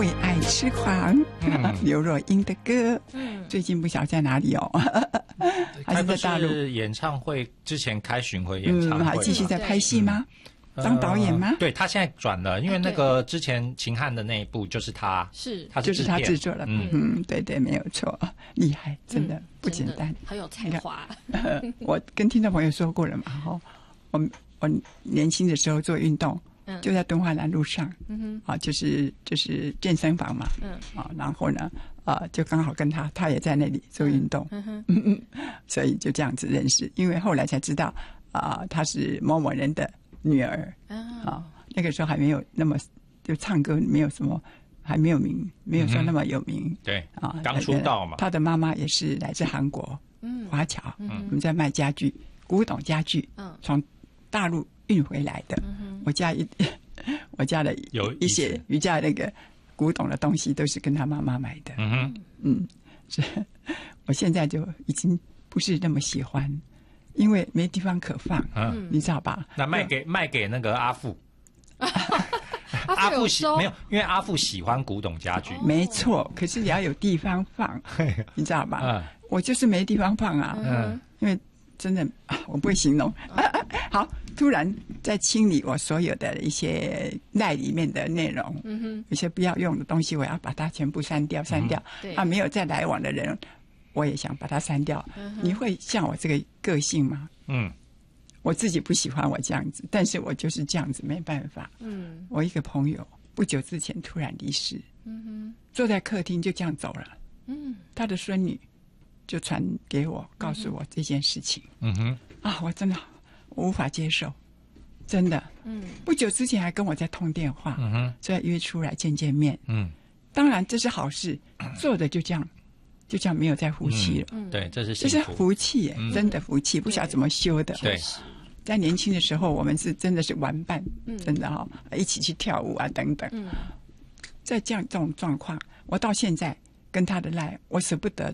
为爱痴狂，刘若英的歌，最近不晓得在哪里哦，还是在大陆？ 是演唱会之前开巡回演唱会， 还继续在拍戏吗？当导演吗？ 对，他现在转了，因为那个之前秦汉的那一部就是他， 就是他制作了。对对，没有错，厉害，真的不简单， 很有才华。 我跟听众朋友说过了嘛，我年轻的时候做运动，就在敦化南路上，就是健身房嘛，然后呢，就刚好跟他也在那里做运动，所以就这样子认识。因为后来才知道，他是某某人的女儿，那个时候还没有那么就唱歌没有什么，还没有说那么有名， 对刚出道嘛。 他的妈妈也是来自韩国，华侨，我们在卖家具，古董家具，从大陆运回来的。我家的有一些瑜伽那个古董的东西都是跟他妈妈买的。我现在就已经不是那么喜欢，因为没地方可放，你知道吧？ 那卖给那个阿富。阿富没有，因为阿富喜欢古董家具， 没错。可是也要有地方放，你知道吧？我就是没地方放啊，因为真的我不会形容。好，突然在清理我所有的一些赖里面的内容，有些不要用的东西，我要把它全部删掉。没有再来往的人，我也想把它删掉。你会像我这个个性吗？我自己不喜欢我这样子，但是我就是这样子，没办法。我一个朋友不久之前突然离世，坐在客厅就这样走了。他的孙女就传给我，告诉我这件事情。我真的我无法接受，真的。不久之前还跟我在通电话，再约出来见面。当然这是好事，做的就这样没有再呼吸了。 对，这是福气耶，真的福气，不晓得怎么修的。 对， 在年轻的时候，我们是真的是玩伴，真的一起去跳舞啊等等。在这种状况，我到现在跟他的赖，我舍不得